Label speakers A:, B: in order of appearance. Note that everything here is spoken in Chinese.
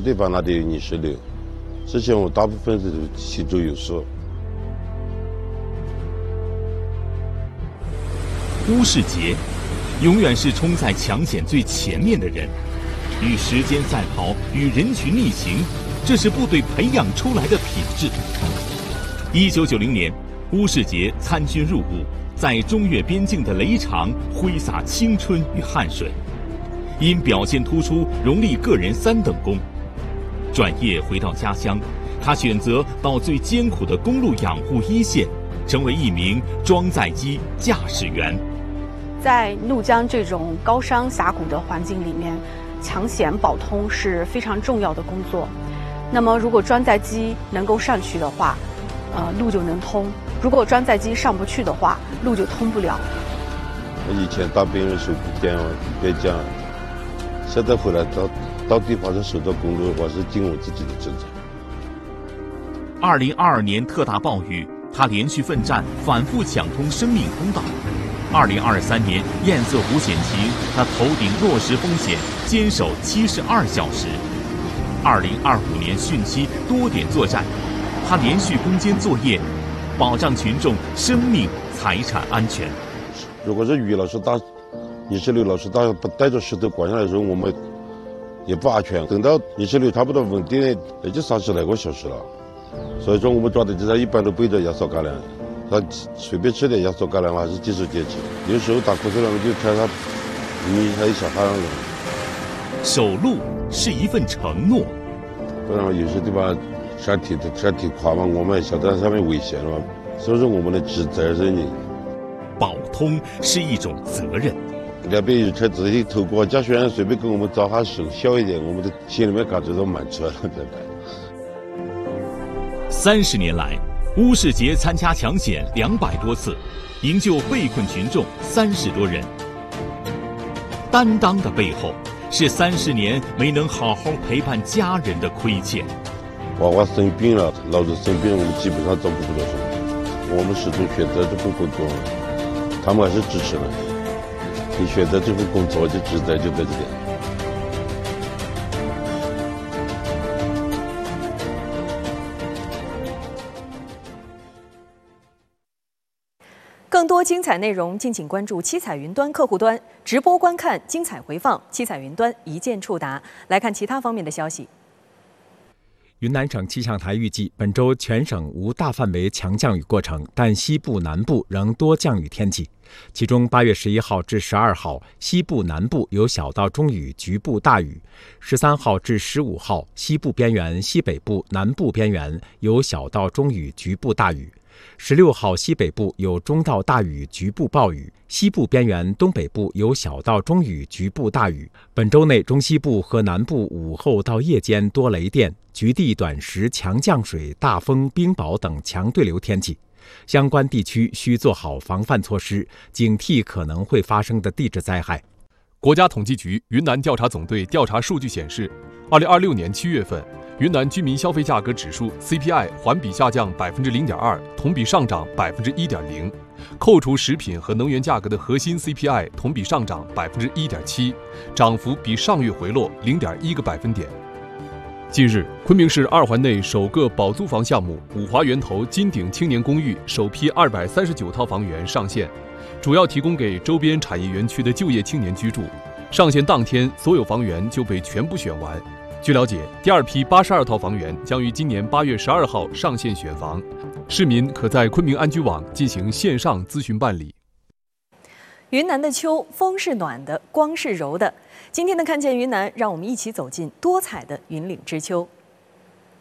A: 地方那里有泥石流，之前我大部分是七周有数。
B: 乌世杰永远是冲在抢险最前面的人，与时间赛跑，与人群逆行，这是部队培养出来的品质。1990年，乌世杰参军入伍，在中越边境的雷场挥洒青春与汗水，因表现突出，荣立个人3等功。转业回到家乡，他选择到最艰苦的公路养护一线，成为一名装载机驾驶员。
C: 在怒江这种高山峡谷的环境里面，抢险保通是非常重要的工作。那么，如果装载机能够上去的话，路就能通；如果装载机上不去的话，路就通不了。
A: 以前当兵的时候别讲，现在回来到地方上守到公路，我是尽我自己的职责。
B: 2022年特大暴雨，他连续奋战，反复抢通生命通道。2023年堰塞湖险情，他头顶落石风险，坚守72小时。2025年汛期多点作战，他连续攻坚作业，保障群众生命财产安全。
A: 如果是雨老是大，泥石流老是大，不带着石头灌下来的时候，我们也不安全。等到泥石流差不多稳定，也就30来个小时了。所以说，我们抓的鸡一般都备着压缩干粮。他随便吃点压缩干粮还是坚持坚持。有时候打瞌睡了，就看他泥还有小孩了。
B: 守路是一份承诺。
A: 不然有些地方山体宽嘛，我们也晓得上面危险了，所以说我们的职责任呢。
B: 保通是一种责任。
A: 两边有车子一透过驾驶员随便跟我们招下手笑一点，我们的心里面感觉都满足了，对不对
B: ？30年来，乌世杰参加抢险200多次，营救被困群众30多人。担当的背后，是30年没能好好陪伴家人的亏欠。
A: 娃娃生病了，老子生病了，我们基本上照顾不了什么。我们始终选择这份工作，他们还是支持的。你选择这份工作，就职责就在这里。
D: 更多精彩内容，敬请关注七彩云端客户端直播观看精彩回放，七彩云端一键触达。来看其他方面的消息。
E: 云南省气象台预计，本周全省无大范围强降雨过程，但西部、南部仍多降雨天气。其中8月11号至12号，西部、南部有小到中雨，局部大雨；13号至15号，西部边缘、西北部、南部边缘有小到中雨，局部大雨；16号，西北部有中到大雨，局部暴雨；西部边缘、东北部有小到中雨，局部大雨。本周内，中西部和南部午后到夜间多雷电、局地短时强降水、大风、冰雹等强对流天气。相关地区需做好防范措施，警惕可能会发生的地质灾害。
F: 国家统计局云南调查总队调查数据显示，2026年7月份，云南居民消费价格指数 CPI 环比下降0.2%，同比上涨1.0%。扣除食品和能源价格的核心 CPI 同比上涨1.7%，涨幅比上月回落0.1个百分点。近日，昆明市2环内首个保租房项目五华源头金鼎青年公寓首批239套房源上线，主要提供给周边产业园区的就业青年居住。上线当天，所有房源就被全部选完。据了解，第2批82套房源将于今年8月12号上线选房，市民可在昆明安居网进行线上咨询办理。
D: 云南的秋，风是暖的，光是柔的。今天的看见云南，让我们一起走进多彩的云岭之秋。